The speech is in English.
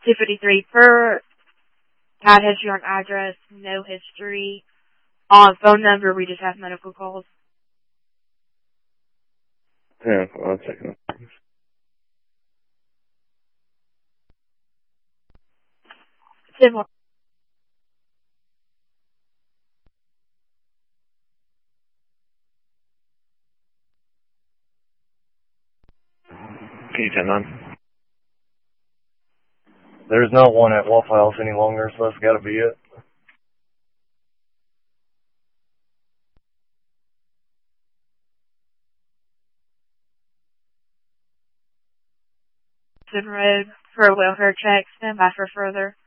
253 per cat history on address, no history. On phone number, we just have medical calls. Yeah, 1 second. 10-1. Can you turn on? There's not one at Waffle House any longer, so that's gotta be it. Road for a welfare check. Stand by for further.